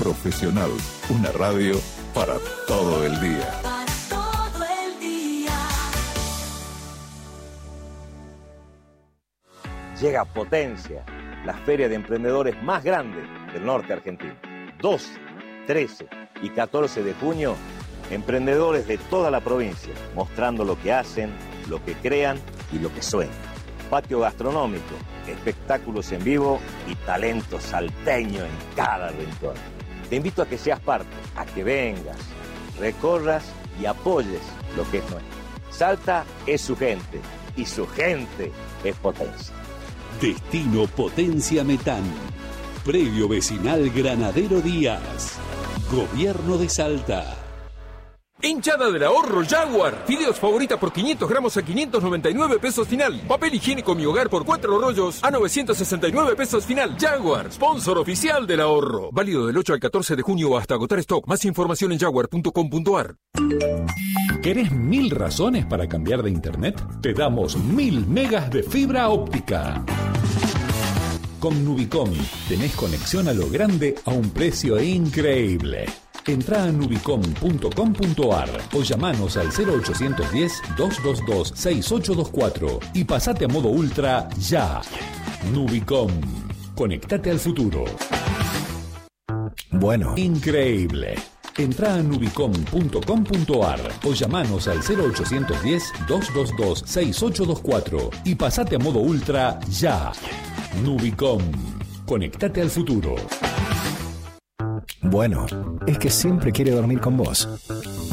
Profesional, una radio para todo el día. Llega Potencia, la feria de emprendedores más grande del norte argentino. 12, 13 y 14 de junio, emprendedores de toda la provincia, mostrando lo que hacen, lo que crean y lo que sueñan. Patio gastronómico, espectáculos en vivo y talento salteño en cada rincón. Te invito a que seas parte, a que vengas, recorras y apoyes lo que es nuestro. Salta es su gente y su gente es Potencia. Destino Potencia Metán. Predio Vecinal Granadero Díaz. Gobierno de Salta. Hinchada del ahorro Jaguar. Fideos favorita por 500 gramos a 599 pesos final. Papel higiénico Mi Hogar por 4 rollos a 969 pesos final. Jaguar, sponsor oficial del ahorro. Válido del 8 al 14 de junio hasta agotar stock. Más información en jaguar.com.ar. ¿Querés 1000 razones para cambiar de internet? Te damos 1000 megas de fibra óptica. Con Nubicom tenés conexión a lo grande a un precio increíble. Entrá a nubicom.com.ar o llamanos al 0810-222-6824 y pasate a modo ultra ya. Nubicom. Conectate al futuro. Bueno, increíble. Entrá a nubicom.com.ar o llamanos al 0810-222-6824 y pasate a modo ultra ya. Nubicom. Conectate al futuro. Bueno, es que siempre quiere dormir con vos.